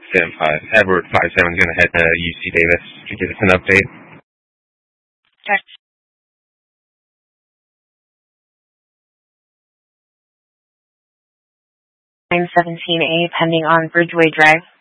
Edward 57 is going to head to UC Davis to give us an update. Okay. 917A pending on Bridgeway Drive.